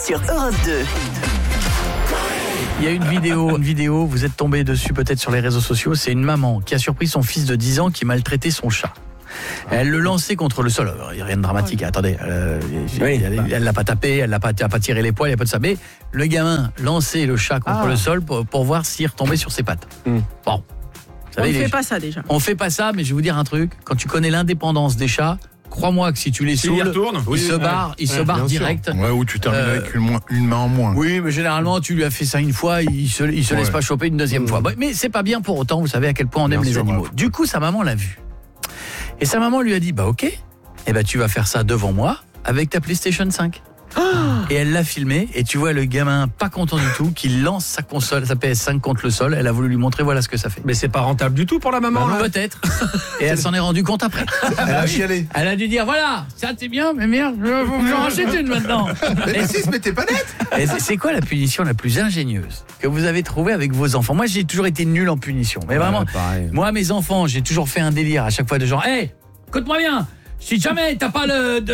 sur Europe 2. Il y a une vidéo, vous êtes tombé dessus peut-être sur les réseaux sociaux, c'est une maman qui a surpris son fils de 10 ans qui maltraitait son chat. Elle le lançait contre le sol. Il n'y a rien de dramatique, attendez. Elle l'a pas tapé, elle n'a pas tiré les poils, il n'y a pas de ça. Mais le gamin lançait le chat contre le sol pour voir s'il retombait sur ses pattes. Bon. On ne fait pas ça déjà. On fait pas ça, mais je vais vous dire un truc. Quand tu connais l'indépendance des chats, crois-moi que si tu les saoules, ils se barrent direct. Ouais, ou tu termines avec une main en moins. Oui, mais généralement, tu lui as fait ça une fois, il se laisse pas choper une deuxième fois. Mais c'est pas bien pour autant, vous savez à quel point on aime les animaux. Du coup, sa maman l'a vu. Et sa maman lui a dit, bah ok, tu vas faire ça devant moi avec ta PlayStation 5. Et elle l'a filmé et tu vois le gamin pas content du tout qui lance sa console, sa PS5 contre le sol. Elle a voulu lui montrer voilà ce que ça fait. Mais c'est pas rentable du tout pour la maman. Peut-être. Et elle s'en est rendue compte après. Elle a chialé. Elle a dû dire voilà, ça c'est bien, mais merde, je vais vous en racheter une maintenant. Mais si, mais t'es pas net. Et c'est quoi la punition la plus ingénieuse que vous avez trouvée avec vos enfants? Moi j'ai toujours été nul en punition. Mais vraiment, moi mes enfants, j'ai toujours fait un délire à chaque fois de genre, hey, écoute-moi bien. Si jamais t'as pas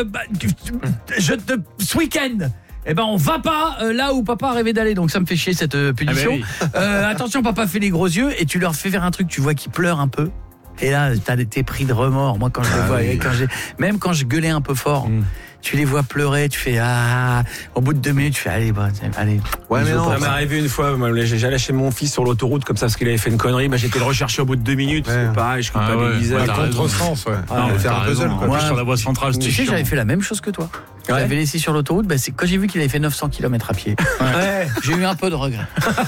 ce week-end, on va pas là où papa rêvait d'aller. Donc ça me fait chier cette punition. Attention, papa fait les gros yeux et tu leur fais faire un truc, tu vois qu'ils pleurent un peu. Et là, t'es pris de remords. Moi, quand je les vois, même quand je gueulais un peu fort, tu les vois pleurer, tu fais au bout de 2 minutes, tu fais allez. Ouais, mais non, ça m'est arrivé une fois, j'ai lâché mon fils sur l'autoroute comme ça parce qu'il avait fait une connerie, j'étais le rechercher au bout de 2 minutes, c'est pareil, je culpabilisais. Contresens, faire un puzzle, quoi. Moi, sur la voie centrale, tu sais, j'avais fait la même chose que toi. Je l'avais laissé sur l'autoroute, c'est quand j'ai vu qu'il avait fait 900 km à pied. J'ai eu un peu de regret.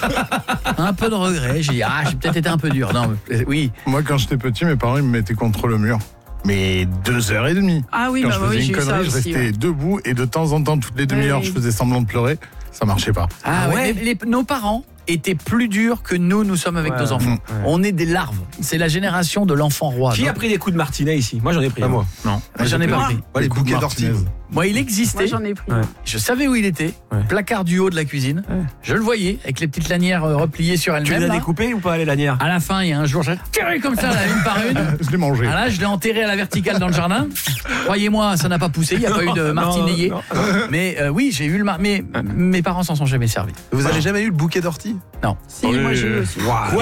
J'ai dit j'ai peut-être été un peu dur. Non, oui. Moi, quand j'étais petit, mes parents ils me mettaient contre le mur. Mais 2h30. Ah oui, quand je faisais une connerie, je restais debout et de temps en temps, toutes les demi-heures, je faisais semblant de pleurer. Ça marchait pas. Nos parents étaient plus durs que nous sommes avec nos enfants. On est des larves. C'est la génération de l'enfant roi. Qui a pris des coups de martinet ici? Moi, j'en ai pris. Pas moi. Non, j'en ai pas pris. Les bouquets d'ortie. Moi, il existait. Moi, j'en ai pris. Je savais où il était. Placard du haut de la cuisine. Je le voyais avec les petites lanières repliées sur elles-mêmes. Tu l'as découpé ou pas les lanières? À la fin, il y a un jour, j'ai tiré comme ça, une par une. Je l'ai mangé. Là, je l'ai enterré à la verticale dans le jardin. Croyez-moi, ça n'a pas poussé. Il n'y a pas eu de martinier. Mais oui, j'ai eu mais mes parents s'en sont jamais servis. Vous avez jamais eu le bouquet d'ortie? Non. Si, moi j'ai eu aussi. Quoi?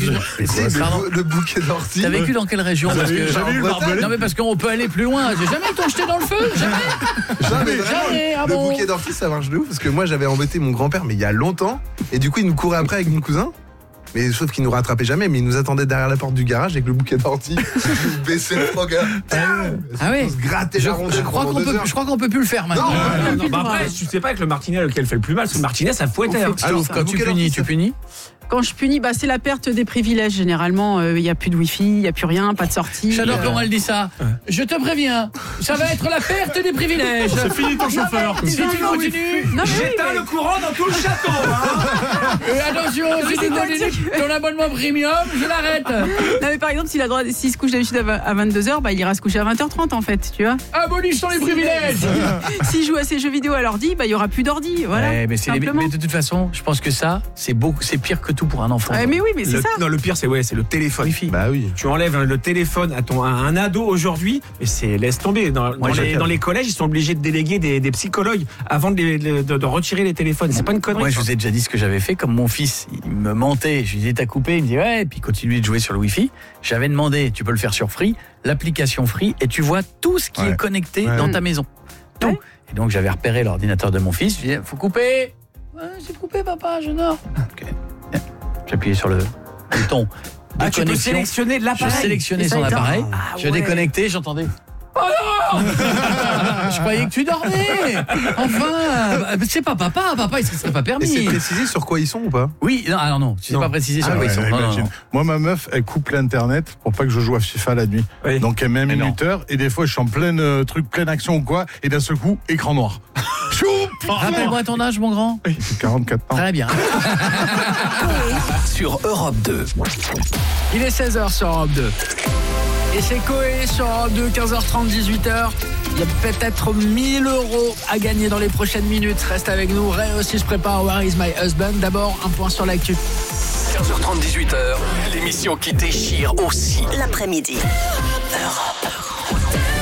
Le bouquet d'ortie. T'as vécu dans quelle région? Non mais parce qu'on peut aller plus loin. J'ai jamais été jeté dans le feu. Jamais. Le bouquet d'ortie, ça marche de ouf parce que moi j'avais embêté mon grand-père mais il y a longtemps et du coup il nous courait après avec mon cousin. Mais sauf qu'il nous rattrapait jamais, mais il nous attendait derrière la porte du garage avec le bouquet d'ortie. Il baissait le frog. On se grattait la rondelle. Je crois qu'on peut plus le faire maintenant. Non, après, tu sais pas avec le martinet lequel fait le plus mal, parce que le martinet ça fouettait. Alors quand tu punis, Quand je punis, c'est la perte des privilèges. Généralement, il n'y a plus de wifi, il n'y a plus rien, pas de sortie. J'adore comment elle dit ça. Je te préviens, ça va être la perte des privilèges. C'est fini ton chauffeur. Si tu continues, j'éteins le courant dans tout le château. Attention, si tu continues ton abonnement premium, je l'arrête. Non mais par exemple, s'il se couche d'habitude à 22h, il ira se coucher à 20h30 en fait, tu vois. Abolissons les privilèges. S'il joue à ses jeux vidéo à l'ordi, il y aura plus d'ordi, voilà. Mais de toute façon, je pense que ça, c'est pire que tout pour un enfant. Mais oui, mais c'est ça. Non, le pire c'est le téléphone. Bah oui. Tu enlèves le téléphone à un ado aujourd'hui, et laisse tomber. Dans les collèges, ils sont obligés de déléguer des psychologues avant de retirer les téléphones. C'est pas une connerie. Moi, je vous ai déjà dit ce que j'avais fait. Comme mon fils, il me mentait. Je lui disais t'as coupé, il me dit ouais, et puis il continuait de jouer sur le Wi-Fi. J'avais demandé, tu peux le faire sur Free, l'application Free, et tu vois tout ce qui est connecté dans ta maison. Tout. Ouais. Et donc j'avais repéré l'ordinateur de mon fils. Je lui disais faut couper. Ouais, j'ai coupé, papa, je dors. Ok. J'appuyais sur le bouton. Tu peux sélectionner l'appareil. Je sélectionnais son appareil. Je déconnectais, j'entendais. Oh non. Je croyais que tu dormais. Enfin, c'est pas papa, il se serait pas permis. Et c'est précisé sur quoi ils sont ou pas? Oui, non, c'est pas précisé sur quoi ils sont. Non. Moi, ma meuf, elle coupe l'internet pour pas que je joue à FIFA la nuit. Oui. Donc elle met un minuteur et des fois je suis en pleine action ou quoi, et d'un seul coup, écran noir. Rappelle-moi ton âge, mon grand. Oui, 44 ans. Très bien. Sur Europe 2. Il est 16h sur Europe 2. Et c'est Coé sur Europe 2, 15h30, 18h. Il y a peut-être 1000 € à gagner dans les prochaines minutes. Reste avec nous. Ray aussi se prépare. Where is my husband? D'abord, un point sur l'actu. 15h30, 18h. L'émission qui déchire aussi. L'après-midi. Europe.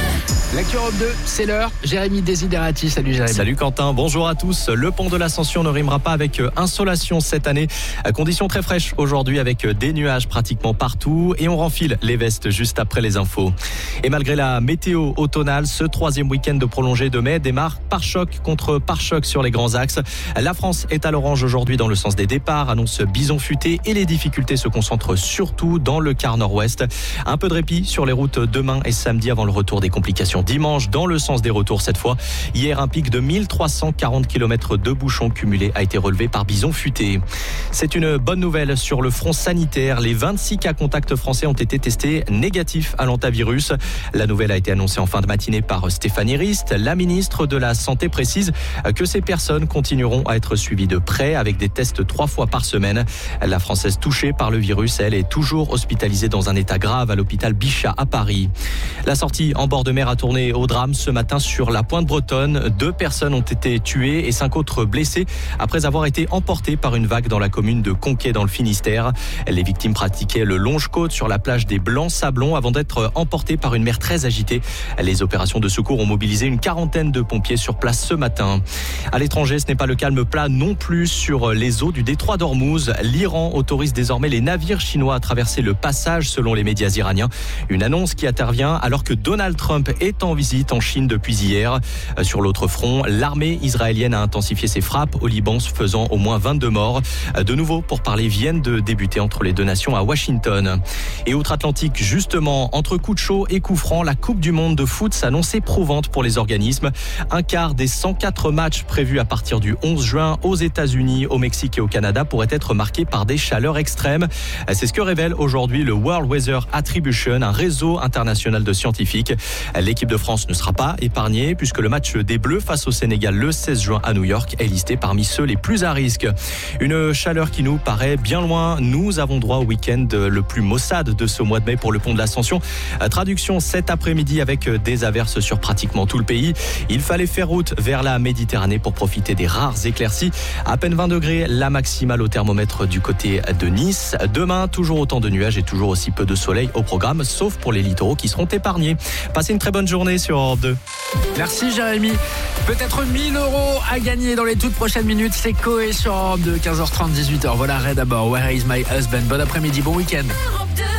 L'actu Europe 2, c'est l'heure. Jérémy Desiderati, salut Jérémy. Salut Quentin, bonjour à tous. Le pont de l'Ascension ne rimera pas avec insolation cette année. Conditions très fraîches aujourd'hui avec des nuages pratiquement partout et on renfile les vestes juste après les infos. Et malgré la météo automnale, ce troisième week-end de prolongé de mai démarre pare-choc contre pare-choc sur les grands axes. La France est à l'orange aujourd'hui dans le sens des départs, annonce bison futé et les difficultés se concentrent surtout dans le quart nord-ouest. Un peu de répit sur les routes demain et samedi avant le retour des complications dimanche dans le sens des retours cette fois. Hier, un pic de 1340 km de bouchons cumulés a été relevé par Bison Futé. C'est une bonne nouvelle sur le front sanitaire. Les 26 cas contacts français ont été testés négatifs à l'antavirus. La nouvelle a été annoncée en fin de matinée par Stéphanie Rist. La ministre de la Santé précise que ces personnes continueront à être suivies de près avec des tests 3 fois par semaine. La Française touchée par le virus, elle est toujours hospitalisée dans un état grave à l'hôpital Bichat à Paris. La sortie en bord de mer a tourné au drame ce matin sur la Pointe Bretonne. 2 personnes ont été tuées et 5 autres blessées après avoir été emportées par une vague dans la commune de Conquet dans le Finistère. Les victimes pratiquaient le longe-côte sur la plage des Blancs-Sablons avant d'être emportées par une mer très agitée. Les opérations de secours ont mobilisé une 40aine de pompiers sur place ce matin. À l'étranger, ce n'est pas le calme plat non plus sur les eaux du détroit d'Ormuz. L'Iran autorise désormais les navires chinois à traverser le passage selon les médias iraniens. Une annonce qui intervient alors que Donald Trump est en visite en Chine depuis hier. Sur l'autre front, l'armée israélienne a intensifié ses frappes au Liban, faisant au moins 22 morts. De nouveau, pourparlers viennent de débuter entre les deux nations à Washington. Et outre-Atlantique, justement, entre coups de chaud et coups francs, la Coupe du Monde de foot s'annonce éprouvante pour les organismes. Un quart des 104 matchs prévus à partir du 11 juin aux États-Unis, au Mexique et au Canada pourraient être marqués par des chaleurs extrêmes. C'est ce que révèle aujourd'hui le World Weather Attribution, un réseau international de scientifiques. L'équipe de France ne sera pas épargnée puisque le match des Bleus face au Sénégal le 16 juin à New York est listé parmi ceux les plus à risque. Une chaleur qui nous paraît bien loin. Nous avons droit au week-end le plus maussade de ce mois de mai pour le pont de l'Ascension. Traduction cet après-midi avec des averses sur pratiquement tout le pays. Il fallait faire route vers la Méditerranée pour profiter des rares éclaircies. À peine 20 degrés, la maximale au thermomètre du côté de Nice. Demain, toujours autant de nuages et toujours aussi peu de soleil au programme, sauf pour les littoraux qui seront épargnés. Passez une très bonne journée sur Europe 2. Merci Jérémy. Peut-être 1 000 € à gagner dans les toutes prochaines minutes. C'est Coé sur Europe 2, 15h30, 18h. Voilà, Red d'abord. Where is my husband? Bon après-midi, bon week-end.